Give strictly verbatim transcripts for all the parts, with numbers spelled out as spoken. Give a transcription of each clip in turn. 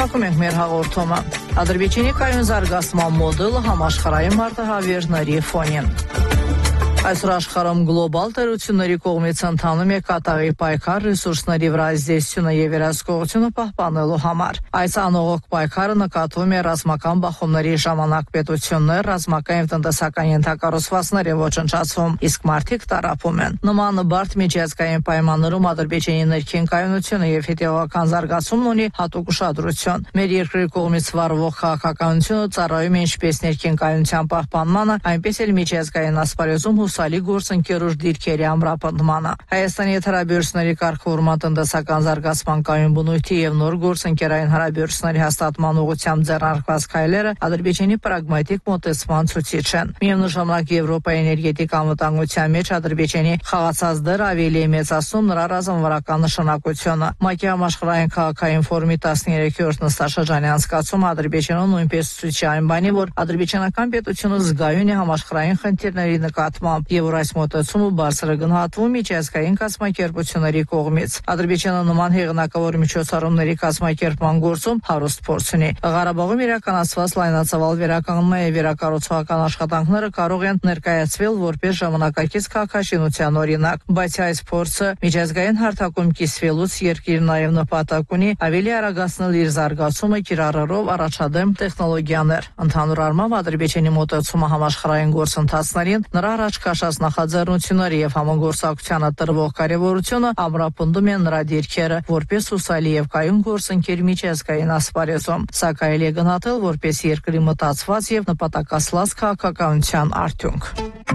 Շարունակում ենք մեր հաղորդումը։ Ադրբեջանի կայուն զարգացման մոդելը համաշխարհային մարտահրավերների ֆոնին։ Այսօր աշխարհում գլոբալ տերությունների կողմից ընթանում է կատաղի պայքար ռեսուրսների վրա ազդեցությունը եւ վերահսկողությունը պահպանելու համար։ Այս անողոք պայքարը նկատվում է ռազմական բախումների ժամանակ պետություններ, ռազմական եւ տնտեսական ենթակառուցվածքներ են ոչնչացվում, իսկ մարդիկ տառապում են։ Նման բարդ միջազգային պայմաններում Ադրբեջանի ներքին կայունությունը եւ հետեւական զարգացումն ունի հատուկ ուշադրություն։ Մեր երկրի կողմից վարվող քաղաքականությունը ծառայում է ինչպես ներքին կայունության պահպանմանը, այնպես էլ միջազգային ասպարեզում հուսալի գործընկերոջ դիրքերի ամրապնդմանը։ Հայաստանի հարաբերությունների կարգավորման տնտեսական զարգացման կայուն բնույթի եւ նոր գործընկերային հարաբերությունների հաստատման ուղղությամբ ձեռնարկված քայլերը Ադրբեջանի պրագմատիկ մոտեցման ցուցիչ են։ Միևնույն ժամանակ Եվրոպայի էներգետիկ անվտանգության մեջ Ադրբեջանի խաղացած դերը ավելի է մեծացնում նրա ռազմավարական նշանակությունը։ ՄԱԿ-ի համաշխարհային քաղաքային ֆորումի տասներեքերորդ նստաշրջանի անցկացումը Ադրբեջանում նույնպես ցույց է այն բանի, որ ադրբեջանական պետությունը զգայուն է համաշխարհային խնդիրների նկատմամբ եւ որ այս մոտեցումը բարձր է գնահատվում միջազգային կազմակերպությունների կողմից։ Ադրբեջանը նման հեղինակավոր միջոցառումների կազմակերպման գործում հարուստ փորձ ունի։ Ղարաբաղում իրականացված լայնածավալ վերականգնման եւ վերակառուցողական աշխատանքները կարող են ներկայացվել որպես ժամանակակից քաղաքաշինության օրինակ, բայց այս փորձը միջազգային հարթակում կիսվելուց երկիրը նաեւ նպատակ ունի ավելի արագացնել իր զարգացումը կիրառելով առաջադեմ տեխնոլոգիաներ։ Ընդհանուր առմամբ Ադրբեջանի մոտեցումը համաշխարհային գործընթացներին նրա առաջ քաշած նախաձեռնությունների եւ համագործակցությանը տրվող կարեւորությունը ամրապնդում են նրա դիրքերը որպես հուսալի եւ կայուն գործընկեր միջազգային ասպարեզում։ Սա կարելի է գնահատել որպես երկրի մտածված եւ նպատակասլաց քաղաքականության արդյունք։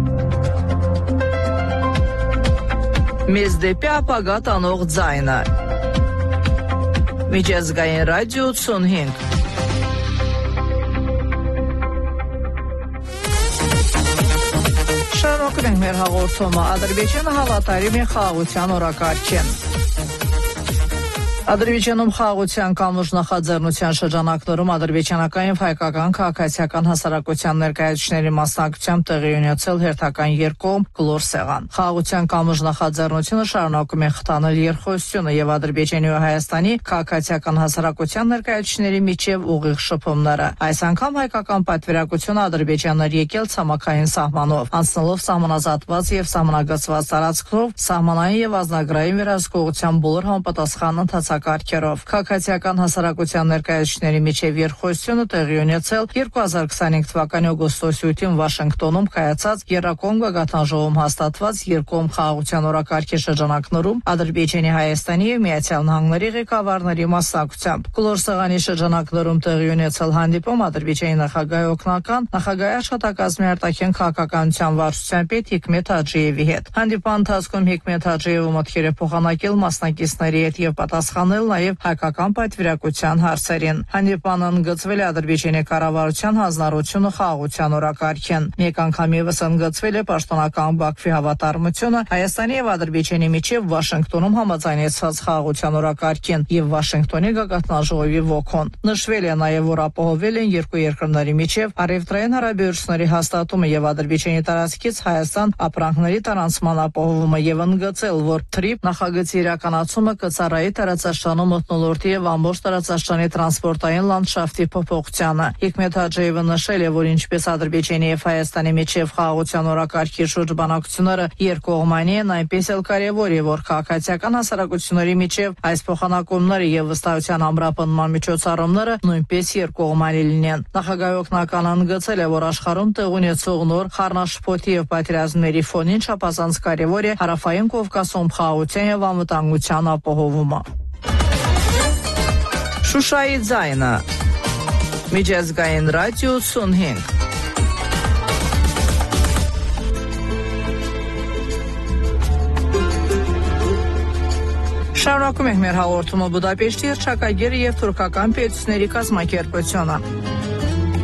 Մեզ դեպի ապագա տանող ձայնը։ Միջազգային ռադիո ութսունհինգ։ Շարունակում ենք մեր հաղորդումը։ Ադրբեջանը հավատարիմ է խաղաղության օրակարգին։ Ադրբեջանում խաղաղության կամուրջ նախաձեռնության շրջանակներում ադրբեջանական եւ հայկական քաղաքացիական հասարակության ներկայացուցիչների մասնակցությամբ տեղի ունեցել հերթական երկկողմ գլոր սեղան։ Խաղաղության կամուրջ նախաձեռնությունը շարունակում է խթանել երկխոսությունը եւ Ադրբեջանի ու Հայաստանի քաղաքացիական հասարակության ներկայացուցիչների միջև ուղիղ շփումները։ Այս անգամ հայկական պատվիրակությունը Ադրբեջանն էր եկել ցամաքային սահմանով, անցնելով սահմանազատված եւ սահմանագծված տարածքով սահմանային եւ ազնագրային վերահսկողության բոլոր համապատասխան ընթացակարգերով։ Քաղաքացիական հասարակության ներկայացուցիչների միջև երկխոսությունը տեղի ունեցել երկու հազար քսանհինգ թվականի օգոստոսի ութին Վաշինգտոնում կայացած Եռակողմ գագաթնաժողովում հաստատված երկկողմ խաղաղության օրակարգի շրջանակներում Ադրբեջանի, Հայաստանի եւ Միացյալ Նահանգների ղեկավարների մասնակցությամբ։ Գլոր սեղանի շրջանակներում տեղի ունեցել հանդիպում Ադրբեջանի նախագահի օգնական, նախագահի աշխատակազմի արտաքին քաղաքականության վարչության պետ Հիկմետ Հաջիևի հետ։ Հանդիպման ընթացքում Հիկմետ Հաջիևը մտքեր է փոխանակել մասնակիցների հետ եւ պատասխանել նաեւ հայկական պատվիրակության հարցերին։ Հանդիպանը ընդգծվել է Ադրբեջանի կառավարության հանձնառությունը խաղաղության օրակարգին։ Մեկ անգամ եւս ընդգծվել է պաշտոնական Բաքվի հավատարմությունը Հայաստանի եւ Ադրբեջանի միջև Վաշինգտոնում համաձայնեցված խաղաղության օրակարգին եւ Վաշինգտոնի գագաթնաժողովի ոգուն։ Նշվել է նաեւ, որ ապահովել են երկու երկրների միջև առևտրային հարաբերությունների հաստատումը եւ Ադրբեջանի տարածքից Հայաստան ապրանքների տարանցման ապահովումը եւ ընդգծել, որ թրիփ նախագծի իրականացումը կծառայի տարածաշրջանում մթնոլորտի եւ ամբողջ տարածաշրջանի տրանսպորտային լանդշաֆտի փոփոխությանը։ Հիկմետ Հաջիևը նշել է, որ ինչպես Ադրբեջանի եւ Հայաստանի միջև խաղաղության օրակարգի շուրջ բանակցությունները երկկողմանի են, այնպես էլ կարեւոր է, որ քաղաքացիական հասարակությունների միջև այս փոխանակումները եւ վստահության ամրապնդման միջոցառումները նույնպես երկկողմանի լինեն։ Նախագահի օգնականը ընդգծել է, որ աշխարհում տեղ ունեցող նոր խառնաշփոթի եւ պատերազմների ֆոնին չափազանց կարեւոր է Հարավային Կովկասում խաղաղության եւ անվտանգության ապահովումը։ Շուշայի ձայնը։ Միջազգային ռադիո ութսունհինգ։ Շարունակում ենք մեր հաղորդումը Բուդապեշտի հռչակագիրը եւ թուրքական պետությունների կազմակերպությունը։